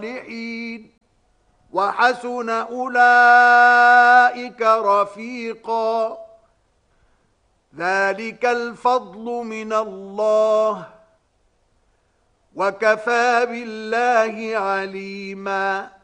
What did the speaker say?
وحسن أولئك رفيقا ذلك الفضل من الله وكفى بالله عليما